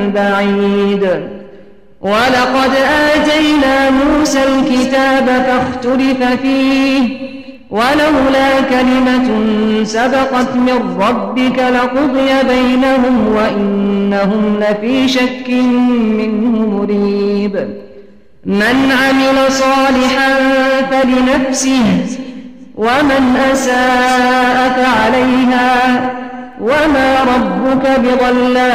بعيد ولقد آتينا موسى الكتاب فاختلف فيه ولولا كلمة سبقت من ربك لقضي بينهم وإنهم لفي شك منه مريب من عمل صالحا فلنفسه ومن أساء فعليها وما ربك بظلام